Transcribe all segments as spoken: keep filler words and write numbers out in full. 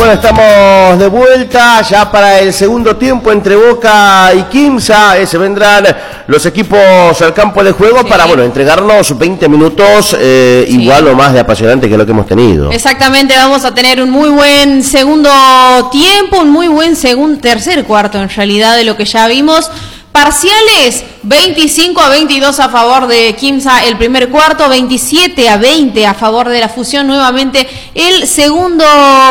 Bueno, estamos de vuelta ya para el segundo tiempo entre Boca y Quimsa. Eh, se vendrán los equipos al campo de juego sí. para, bueno, entregarnos veinte minutos eh, sí. igual o más de apasionante que lo que hemos tenido. Exactamente, vamos a tener un muy buen segundo tiempo, un muy buen segundo, tercer cuarto en realidad de lo que ya vimos. Parciales, veinticinco a veintidós a favor de Quimsa el primer cuarto, veintisiete a veinte a favor de la Fusión nuevamente el segundo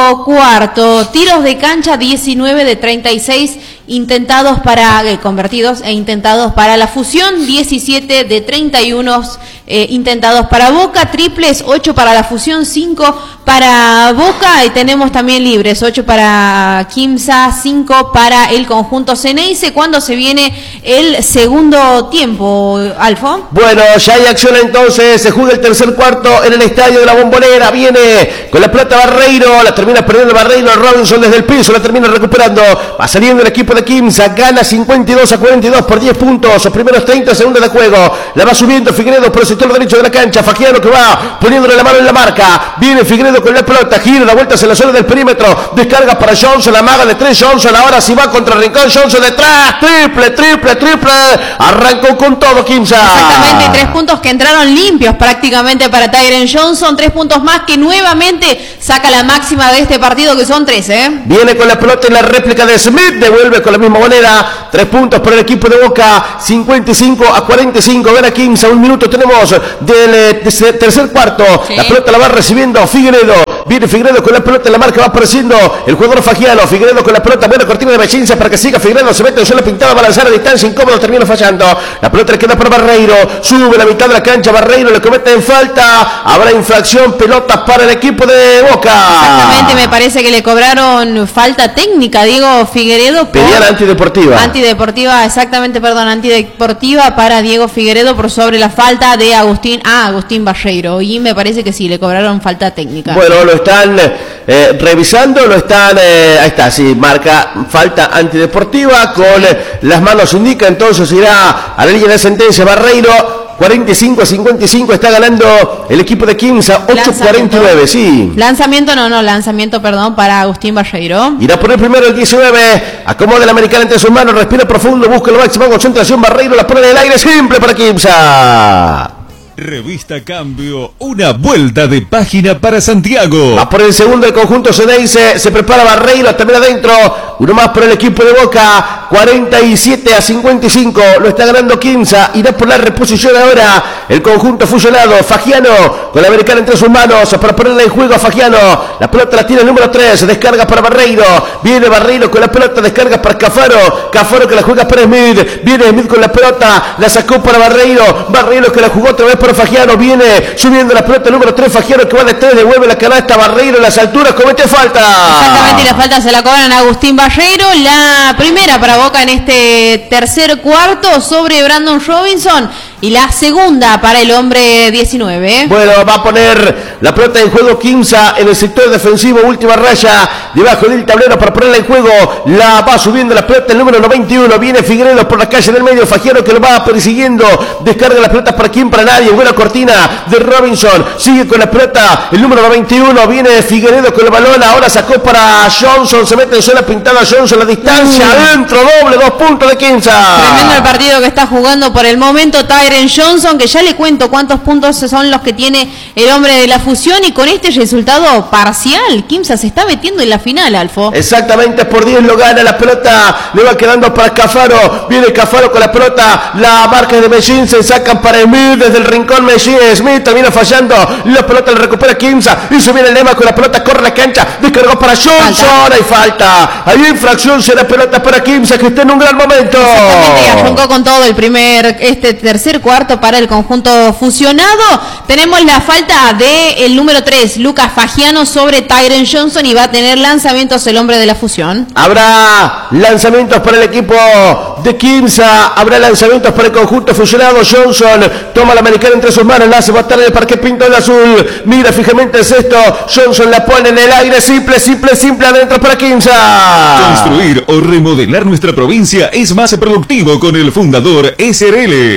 cuarto. Tiros de cancha, diecinueve de treinta y seis intentados para, eh, convertidos e intentados para la Fusión, diecisiete de treinta y uno eh, intentados para Boca, triples, ocho para la Fusión, cinco para Boca, y tenemos también libres, ocho para Quimsa, cinco para el conjunto Ceneice. Cuando se viene el segundo tiempo, Alfo. Bueno, ya hay acción entonces, se juega el tercer cuarto en el estadio de la Bombonera, viene con la pelota Barreiro, la termina perdiendo Barreiro, Robinson desde el piso, la termina recuperando, va saliendo el equipo de Quimsa, gana cincuenta y dos a cuarenta y dos por diez puntos, los primeros treinta segundos de juego, la va subiendo Figueiredo por el sector derecho de la cancha, Fagiano que va poniéndole la mano en la marca, viene Figueiredo con la pelota, gira, da vueltas en la zona del perímetro, descarga para Johnson, la maga de tres, Johnson, ahora sí va contra Rincón, Johnson detrás, triple, triple, triple, arrancó con todo Quimsa. Exactamente, tres puntos que entraron limpios prácticamente para Tyren Johnson, tres puntos más que nuevamente saca la máxima de este partido que son tres, ¿eh? Viene con la pelota en la réplica de Smith, devuelve con la misma moneda, tres puntos para el equipo de Boca, cincuenta y cinco a cuarenta y cinco, gana Quimsa, un minuto tenemos del de tercer cuarto, sí. La pelota la va recibiendo Figueiredo, viene Figueiredo con la pelota en la marca, va apareciendo el jugador Fagiano, Figueiredo con la pelota, buena cortina de Bechinza para que siga Figueiredo, se mete en suelo pintado, va a lanzar a distancia, incómodo, termina fallando, la pelota le queda para Barreiro, sube la mitad de la cancha, Barreiro le comete en falta, habrá infracción, pelotas para el equipo de Boca. Exactamente, me parece que le cobraron falta técnica, Diego Figueiredo. Pedían antideportiva. Antideportiva, exactamente, perdón, antideportiva para Diego Figueiredo por sobre la falta de Agustín, ah, Agustín Barreiro, y me parece que sí, le cobraron falta técnica. Bueno, lo están eh, revisando, lo están, eh, ahí está, sí, marca falta antideportiva, con eh, las manos indica, entonces irá a la línea de sentencia Barreiro. cuarenta y cinco a cincuenta y cinco está ganando el equipo de Quimsa, ocho cuarenta y nueve, sí. Lanzamiento, no, no, lanzamiento, perdón, para Agustín Barreiro. Irá por el primero el diecinueve, acomoda el americano entre sus manos, respira profundo, busca la máxima concentración, Barreiro la pone en el aire, simple para Quimsa. Revista Cambio, una vuelta de página para Santiago. Va por el segundo el conjunto Ceneice, se prepara Barreiro, también adentro, uno más por el equipo de Boca, cuarenta y siete a cincuenta y cinco, lo está ganando Quimsa, irá por la reposición ahora el conjunto fusionado, Fagiano con la americana entre sus manos para ponerla en juego a Fagiano, la pelota la tiene el número tres, descarga para Barreiro, viene Barreiro con la pelota, descarga para Cafaro, Cafaro que la juega para Smith, viene Smith con la pelota, la sacó para Barreiro, Barreiro que la jugó otra vez para Fagiano, viene subiendo la pelota número tres, Fagiano que va de tres, devuelve la canasta, Barreiro en las alturas, comete falta. Exactamente, y la falta se la cobran a Agustín Barreiro, la primera para Boca en este tercer cuarto sobre Brandon Robinson, y la segunda para el hombre diecinueve. Bueno, va a poner la pelota en juego Quimsa en el sector defensivo, última raya debajo del tablero para ponerla en juego, la va subiendo la pelota el número noventa y uno, viene Figueiredo por la calle del medio, Fagiano que lo va persiguiendo, descarga las pelotas para quién, para nadie, buena cortina de Robinson, sigue con la pelota el número noventa y uno, viene Figueiredo con el balón, ahora sacó para Johnson, se mete en zona pintada Johnson, la distancia, uh. adentro, doble, dos puntos de Quimsa. Tremendo el partido que está jugando por el momento Tyren Johnson, que ya le cuento cuántos puntos son los que tiene el hombre de la Fusión, y con este resultado parcial, Quimsa se está metiendo en la final, Alfo. Exactamente, por diez lo gana, la pelota le va quedando para Cafaro, viene Cafaro con la pelota, la marca de Mellín, se sacan para Smith, desde el rincón Mellín, Smith termina fallando, la pelota la recupera Quimsa, y se viene el Lema con la pelota, corre la cancha, descargó para Johnson, falta. Hay falta, hay infracción, será pelota para Quimsa, que está en un gran momento. Exactamente, arrancó con todo el primer, este tercer cuarto para el conjunto fusionado. Tenemos la falta de el número tres, Lucas Fagiano, sobre Tyren Johnson, y va a tener lanzamientos el hombre de la Fusión. Habrá lanzamientos para el equipo de Quimsa, habrá lanzamientos para el conjunto fusionado. Johnson toma la americana entre sus manos, la hace botar en el parque pinto de azul, mira fijamente el cesto, Johnson la pone en el aire, simple, simple, simple, adentro para Quimsa. Construir o remodelar nuestra provincia es más productivo con el Fundador S R L. El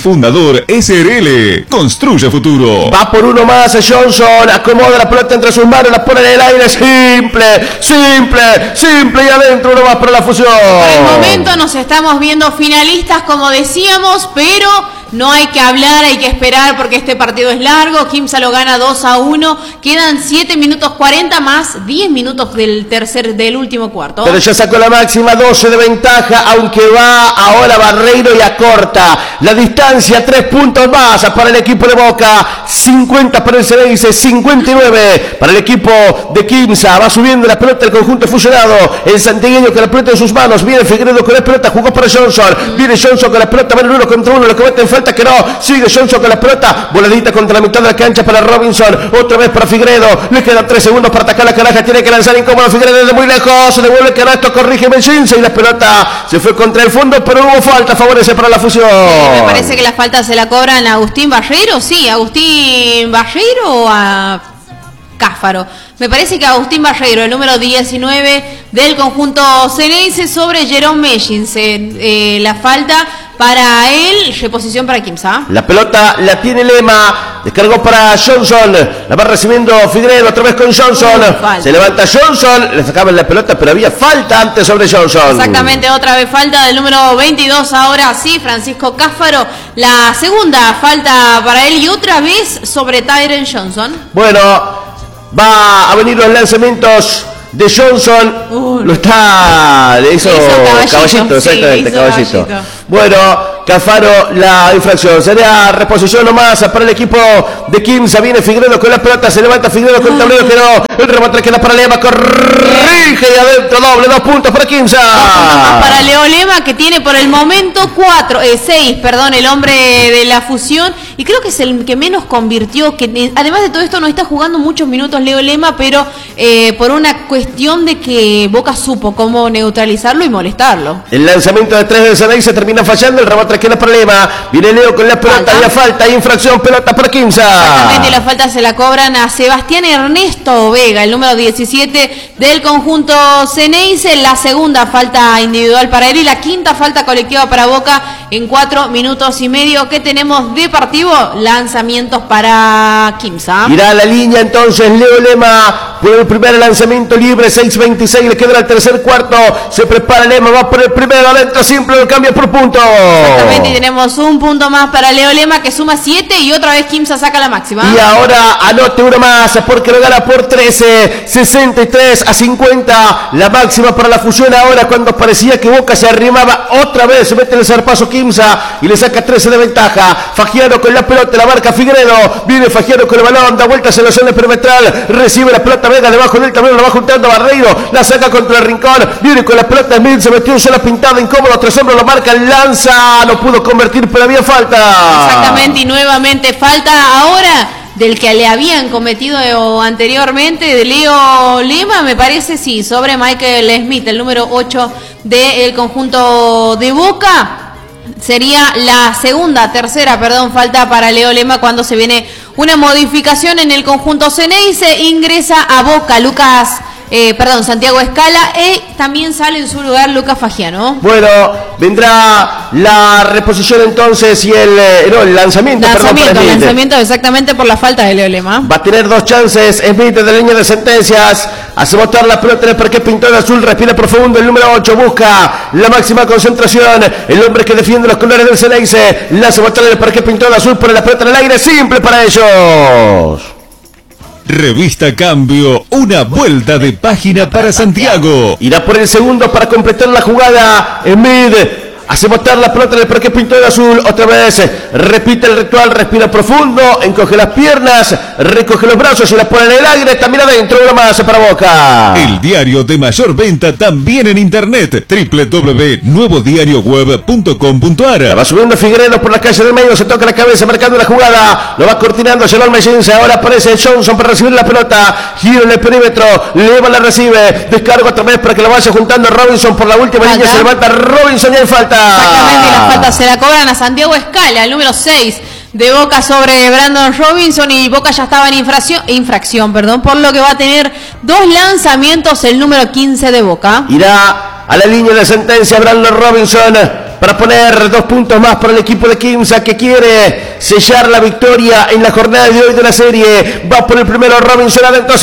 Fundador S R L. Construye futuro. Va por uno más Johnson, acomoda la pelota entre sus manos, la pone en el aire, simple, simple, simple y adentro uno más para la fusión. Por el momento nos estamos viendo finalistas como decíamos, pero no hay que hablar, hay que esperar porque este partido es largo. Quimsa lo gana dos a uno, quedan siete minutos cuarenta más diez minutos del tercer, del último cuarto. Pero ya sacó la máxima, doce de ventaja, aunque va ahora Barreiro y acorta la distancia, tres puntos más para el equipo de Boca, cincuenta para el Ceneice, cincuenta y nueve para el equipo de Quimsa. Va subiendo la pelota el conjunto fusionado, el santiagueño con la pelota en sus manos, viene Figueiredo con la pelota, jugó para Johnson, viene Johnson con la pelota, van uno contra uno, lo cometen falta que no, sigue Johnson con la pelota, voladita contra la mitad de la cancha para Robinson, otra vez para Figueiredo, le quedan tres segundos para atacar la caraja, tiene que lanzar incómodo Figueiredo desde muy lejos, se devuelve el canasto, corrige Bencinza y la pelota se fue contra el fondo, pero hubo falta, favorece para la fusión. Sí, me parece que la falta se la cobran a Agustín Barreiro, sí, Agustín Barreiro o a Cáfaro. Me parece que Agustín Barreiro, el número diecinueve del conjunto Ceneice sobre Jerome Mellins, eh, la falta para él, reposición para Quimsa. La pelota la tiene Lema, descargó para Johnson, la va recibiendo Figueiredo, otra vez con Johnson, uh, se levanta Johnson, le sacaban la pelota, pero había falta antes sobre Johnson. Exactamente, otra vez falta del número veintidós, ahora sí, Francisco Cáfaro, la segunda falta para él y otra vez sobre Tyron Johnson. Bueno, va a venir los lanzamientos de Johnson, uh, lo está, le hizo, le hizo caballito, caballito, exactamente, sí, caballito. caballito. Bueno, Cáfaro, la infracción, sería reposición nomás para el equipo de Quimsa, viene Figueiredo con la pelota, se levanta Figueiredo con el tablero que no, el remate queda para Lema, corrige y adentro, doble, dos puntos para Quimsa. Dos puntos más para Leo Lema, que tiene por el momento cuatro, eh, seis, perdón, el hombre de la fusión, y creo que es el que menos convirtió, que además de todo esto no está jugando muchos minutos Leo Lema, pero eh, por una cuestión de que Boca supo cómo neutralizarlo y molestarlo. El lanzamiento de tres del Ceneice termina fallando, el remate queda para Lema, viene Leo con la pelota, falta. Y la falta, infracción, pelota para Quimsa. Exactamente, y la falta se la cobran a Sebastián Ernesto Vega, el número diecisiete del conjunto Ceneice, la segunda falta individual para él y la quinta falta colectiva para Boca en cuatro minutos y medio que tenemos de partido, lanzamientos para Quimsa. Irá a la línea entonces Leo Lema por el primer lanzamiento libre, seis veintiséis, le queda el tercer cuarto, se prepara Lema, va por el primero, adentro simple, el cambio por punto. Exactamente, y tenemos un punto más para Leo Lema que suma siete y otra vez Quimsa saca la máxima. Y ahora anote uno más porque lo gana por trece, sesenta y tres a cincuenta, la máxima para la fusión ahora cuando parecía que Boca se arrimaba otra vez, se mete en el zarpazo Quimsa y le saca trece de ventaja. Fagiano con la pelota, la marca Figueiredo, viene Fagiano con el balón, da vueltas en la zona perimetral, recibe la pelota Vega debajo del tablero, la va juntando Barreiro, la saca contra el rincón, viene con la pelota Smith, se metió en zona pintada, incómodo, tres hombros, lo marca, lanza, no pudo convertir, pero había falta. Exactamente, y nuevamente falta ahora del que le habían cometido anteriormente, de Leo Lema, me parece, sí, sobre Michael Smith, el número ocho del conjunto de Boca. Sería la segunda, tercera, perdón, falta para Leo Lema cuando se viene una modificación en el conjunto Ceneice, ingresa a Boca Lucas, eh, perdón, Santiago Escala, y también sale en su lugar Lucas Fagiano. Bueno, vendrá la reposición entonces y el, eh, no, el lanzamiento. Lanzamiento, perdón, lanzamiento exactamente por la falta de Leo Lema. Va a tener dos chances Smith de la línea de sentencias, hace botar la pelota en el parquet pintado de azul, respira profundo, el número ocho busca la máxima concentración, el hombre que defiende los colores del Ceneice, la hace botar en el parquet pintado de azul, pone la pelota en el aire, simple para ellos. Revista Cambio, una vuelta de página para Santiago. Irá por el segundo para completar la jugada. Smith hace botar la pelota en el parquet pintado de azul. Otra vez repite el ritual, respira profundo, encoge las piernas, recoge los brazos y las pone en el aire. También adentro, una más para Boca. El diario de mayor venta también en internet, doble u doble u doble u punto nuevo diario web punto com punto a r. Va subiendo Figueiredo por la calle del medio, se toca la cabeza marcando la jugada, lo va cortinando Jerome Mellins, ahora aparece Johnson para recibir la pelota, giro en el perímetro, Lema la recibe, descarga otra vez para que lo vaya juntando Robinson por la última falta. Línea, se levanta Robinson y hay falta. Exactamente, y las faltas se la cobran a Santiago Escala, el número seis de Boca sobre Brandon Robinson, y Boca ya estaba en infracción, infracción, perdón, por lo que va a tener dos lanzamientos el número quince de Boca. Irá a la línea de sentencia Brandon Robinson. para poner dos puntos más para el equipo de Quimsa, que quiere sellar la victoria en la jornada de hoy de la serie. Va por el primero Robinson adentro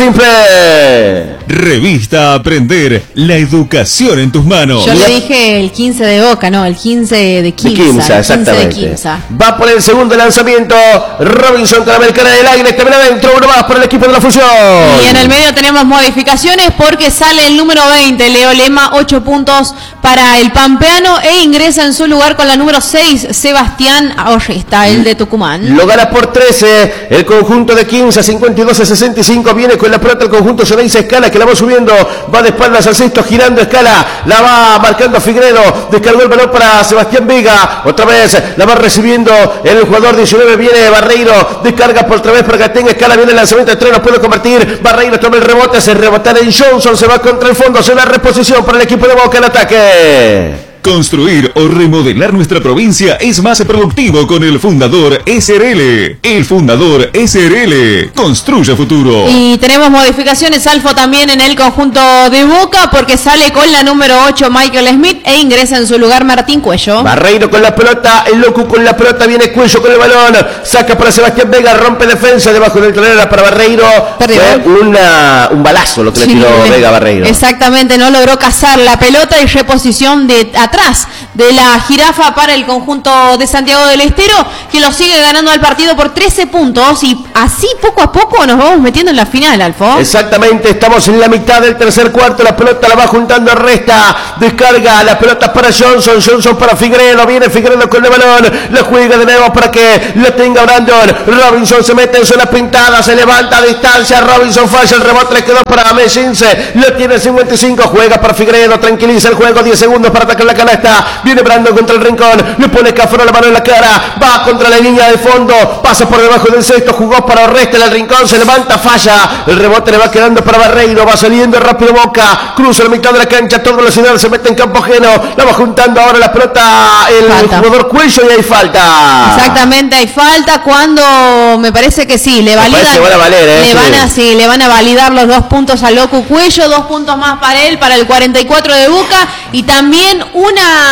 simple. Revista Aprender, la educación en tus manos. Yo le dije el quince de Boca, no, el quince de Quimsa. De Quimsa, exactamente. quince de Quimsa. Va por el segundo lanzamiento. Robinson con la americana del aire. Termina adentro, uno más por el equipo de la fusión. Y en el medio tenemos modificaciones porque sale el número veinte, Leo Lema, ocho puntos para el pampeano e ingresa en su lugar con la número seis, Sebastián Orresta, el de Tucumán. Lo gana por trece el conjunto de Quimsa, cincuenta y dos a sesenta y cinco. Viene con la pelota el conjunto Geneise Escala, que la va subiendo, va de espaldas al sexto, girando Escala, la va marcando Figueredo, descargó el balón para Sebastián Vega, otra vez la va recibiendo el jugador diecinueve, viene Barreiro, descarga por otra vez para que tenga Escala, viene el lanzamiento de tres, lo puede convertir, Barreiro toma el rebote, se rebota en Johnson, se va contra el fondo, se la reposición para el equipo de Boca en ataque. Construir o remodelar nuestra provincia es más productivo con el Fundador S R L. El Fundador S R L construye futuro. Y tenemos modificaciones, Alfo, también en el conjunto de Boca, porque sale con la número ocho Michael Smith e ingresa en su lugar Martín Cuello. Barreiro con la pelota, el Locu con la pelota, viene Cuello con el balón, saca para Sebastián Vega, rompe defensa, debajo del talera para Barreiro. Perdió. Fue una, un balazo lo que sí, le tiró Vega a Barreiro. Exactamente, no logró cazar la pelota y reposición de atrás de la jirafa para el conjunto de Santiago del Estero, que lo sigue ganando al partido por trece puntos, y así poco a poco nos vamos metiendo en la final, Alfo. Exactamente, estamos en la mitad del tercer cuarto, la pelota la va juntando Resta, descarga la pelota para Johnson, Johnson para Figueredo, viene Figueredo con el balón, la juega de nuevo para que la tenga Brandon, Robinson se mete en zona pintada, se levanta a distancia, Robinson falla, el rebote le quedó para Messinse, lo tiene cincuenta y cinco, juega para Figueredo, tranquiliza el juego, diez segundos para atacar la canasta. Viene Brandon contra el rincón, le pone Cáfaro la mano en la cara, va contra la línea de fondo, pasa por debajo del sexto, jugó para Orresta en el rincón, se levanta, falla, el rebote le va quedando para Barreiro, va saliendo rápido Boca, cruza la mitad de la cancha, toda velocidad, se mete en campo ajeno, la va juntando ahora la pelota el falta. Jugador Cuello, y hay falta. Exactamente, hay falta cuando me parece que sí, le validan, van a valer, ¿eh? le sí. van a sí, le van a validar los dos puntos a Locu Cuello, dos puntos más para él, para el cuarenta y cuatro de Boca, y también una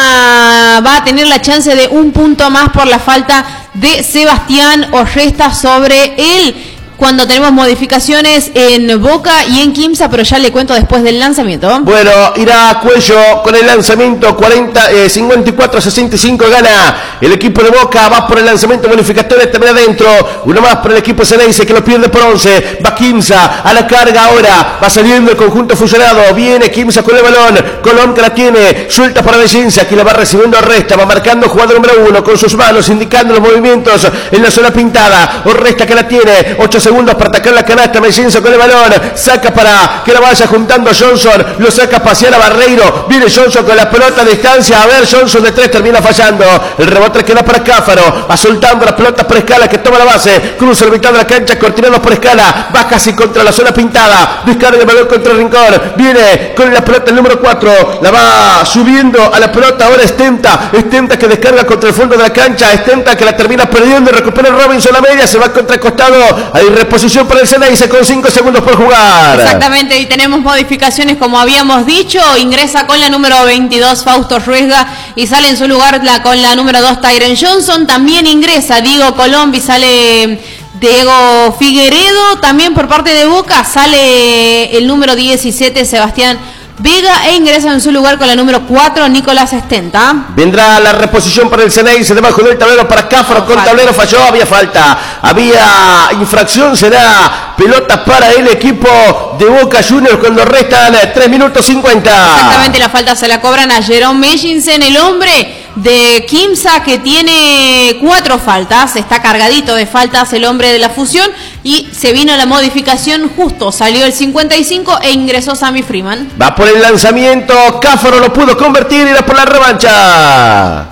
va a tener la chance de un punto más por la falta de Sebastián Orresta sobre él, cuando tenemos modificaciones en Boca y en Quimsa, pero ya le cuento después del lanzamiento. Bueno, irá Cuello con el lanzamiento, cuarenta, eh, cincuenta y cuatro a sesenta y cinco gana el equipo de Boca, va por el lanzamiento, modificatorio, termina adentro, uno más para el equipo Geneise, que lo pierde por once, va Quimsa a la carga ahora, va saliendo el conjunto fusionado, viene Quimsa con el balón, Colón que la tiene, suelta para Bellinza, que la va recibiendo Orresta, va marcando jugador número uno con sus manos, indicando los movimientos en la zona pintada, Orresta que la tiene, ocho segundos para atacar la canasta, Messinse con el balón, saca para que la vaya juntando Johnson, lo saca a pasear a Barreiro, viene Johnson con la pelota a distancia, a ver, Johnson de tres termina fallando, el rebote queda para Cáfaro, va soltando las pelotas por Escala, que toma la base, cruza la mitad de la cancha, cortinados por Escala, va casi contra la zona pintada, descarga el balón contra el rincón, viene con la pelota el número cuatro, la va subiendo a la pelota, ahora Estenta, Estenta que descarga contra el fondo de la cancha, Estenta que la termina perdiendo, recupera Robinson a la media, se va contra el costado, ahí reposición para el Geneise con cinco segundos por jugar. Exactamente, y tenemos modificaciones como habíamos dicho, ingresa con la número veintidós Fausto Ruesga y sale en su lugar la, con la número dos Tyron Johnson, también ingresa Diego Colombi, sale Diego Figueredo, también por parte de Boca sale el número diecisiete Sebastián Vega e ingresa en su lugar con la número cuatro Nicolás Estenta. Vendrá la reposición para el Geneise, debajo del tablero para Cáfaro, con tablero falló, había falta, había infracción, será pelota para el equipo de Boca Juniors cuando restan tres minutos cincuenta. Exactamente, la falta se la cobran a Jerome Mellinsen, el hombre de Quimsa, que tiene cuatro faltas, está cargadito de faltas el hombre de la fusión, y se vino la modificación justo, salió el cincuenta y cinco e ingresó Sammy Freeman. Va por el lanzamiento, Cáfaro lo pudo convertir, y va por la revancha.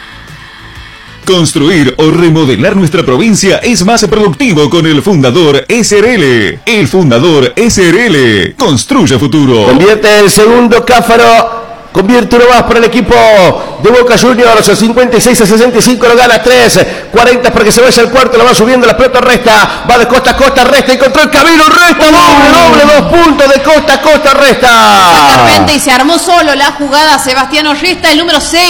Construir o remodelar nuestra provincia es más productivo con el Fundador S R L. El Fundador S R L construye futuro. Convierte el segundo Cáfaro, convierte uno más para el equipo de Boca Juniors, cincuenta y seis a sesenta y cinco, lo gana tres, cuarenta para que se vaya al cuarto, lo va subiendo, la pelota Resta, va de costa a costa, Resta, encontró el camino, Resta, doble, doble, dos puntos de costa a costa, Resta. Exactamente, y se armó solo la jugada Sebastián Orresta, el número seis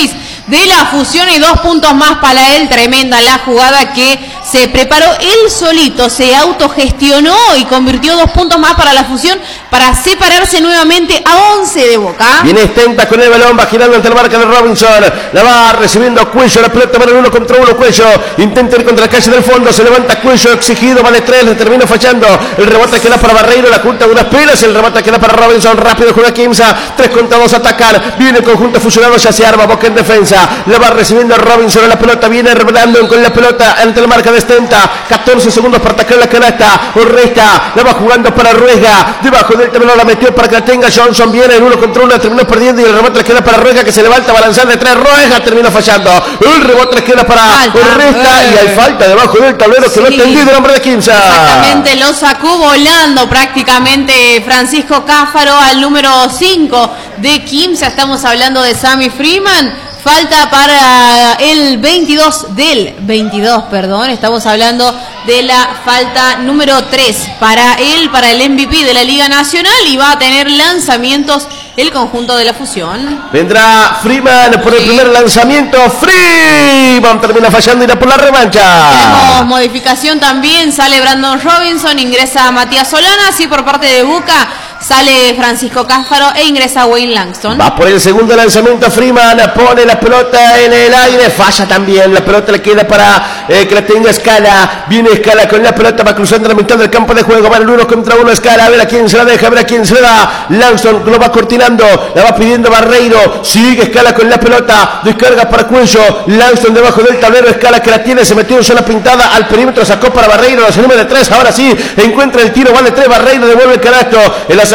de la Fusión y dos puntos más para él. Tremenda la jugada que se preparó él solito, se autogestionó y convirtió dos puntos más para la Fusión para separarse nuevamente a once de Boca. Viene Stenta con el balón, va girando ante la marca de Robinson, la va recibiendo Cuello, la pelota para el uno contra uno. Cuello intenta ir contra la calle del fondo, se levanta Cuello, exigido, vale tres, le termina fallando. El rebote queda para Barreiro, la junta de unas pelas, el rebote queda para Robinson, rápido juega Quimsa, tres contra dos atacar, viene el conjunto fusionado, ya se arma, Boca en defensa, la va recibiendo Robinson, la pelota viene revelando con la pelota ante la marca de Stenta, catorce segundos para atacar la canasta, Orresta, la va jugando para Ruega, debajo del tablero la metió para que la tenga Johnson, viene el uno contra uno, terminó perdiendo y el rebote le queda para Ruega que se levanta a lanzar de tres, Ruega termina fallando, el rebote le queda para falta, Orresta eh. y hay falta debajo del tablero que sí. Lo ha tendido el hombre de Quimsa. Exactamente, lo sacó volando prácticamente Francisco Cáfaro al número cinco de Quimsa, estamos hablando de Sammy Freeman. Falta para el veintidós del veintidós, perdón, estamos hablando de la falta número tres para él, para el M V P de la Liga Nacional, y va a tener lanzamientos el conjunto de la Fusión. Vendrá Freeman por el sí. primer lanzamiento, Freeman termina fallando y irá por la revancha. Tenemos modificación también, sale Brandon Robinson, ingresa Matías Solana, así por parte de Boca. Sale Francisco Cáfaro e ingresa Wayne Langston. Va por el segundo lanzamiento Freeman, pone la pelota en el aire, falla también, la pelota le queda para eh, que la tenga Escala, viene Escala con la pelota, va cruzando la mitad del campo de juego, va el uno contra uno Escala, a ver a quién se la deja, a ver a quién se la da, Langston lo va cortinando, la va pidiendo Barreiro, sigue Escala con la pelota, descarga para Cuello, Langston debajo del tablero, Escala que la tiene, se metió en zona pintada, al perímetro sacó para Barreiro, la número de tres, ahora sí, encuentra el tiro, vale tres, Barreiro devuelve el canasto, el